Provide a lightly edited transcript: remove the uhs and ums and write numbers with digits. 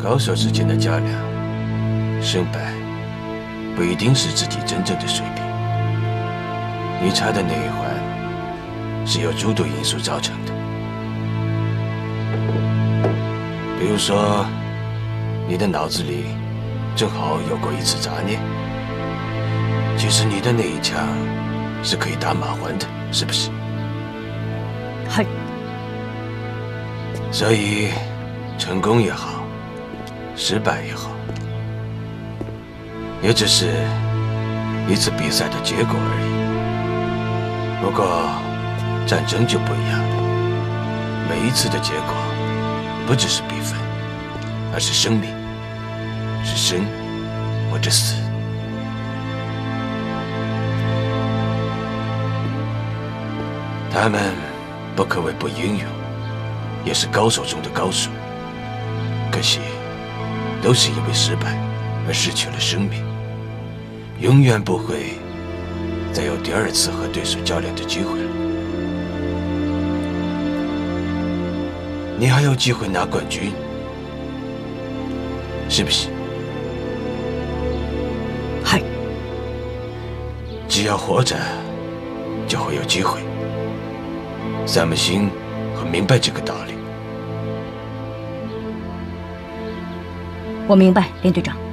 高手之间的较量，胜败不一定是自己真正的水平。你差的那一环是由诸多因素造成的，比如说，你的脑子里正好有过一次杂念。其实你的那一枪是可以打马环的，是不是？ 嗨。 所以，成功也好，失败也好，也只是一次比赛的结果而已。不过，战争就不一样了，每一次的结果不只是比分，而是生命，是生或者死。他们不可谓不英勇，也是高手中的高手。可惜，都是因为失败而失去了生命，永远不会再有第二次和对手较量的机会了。你还有机会拿冠军，是不是？ 嗨。 只要活着，就会有机会。咱们心很明白这个道理。 我明白，连队长。